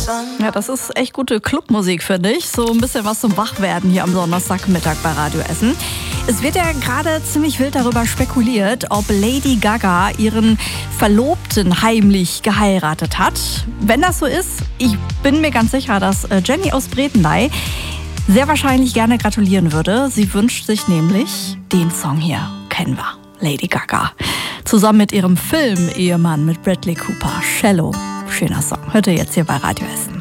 Ja, das ist echt gute Clubmusik, finde ich. So ein bisschen was zum Wachwerden hier am Donnerstagmittag bei Radio Essen. Es wird ja gerade ziemlich wild darüber spekuliert, ob Lady Gaga ihren Verlobten heimlich geheiratet hat. Wenn das so ist, ich bin mir ganz sicher, dass Jenny aus Bredeney sehr wahrscheinlich gerne gratulieren würde. Sie wünscht sich nämlich den Song hier. Kennen wir. Lady Gaga. Zusammen mit ihrem Film-Ehemann mit Bradley Cooper. Shallow. Schöner Song. Hört ihr jetzt hier bei Radio Essen.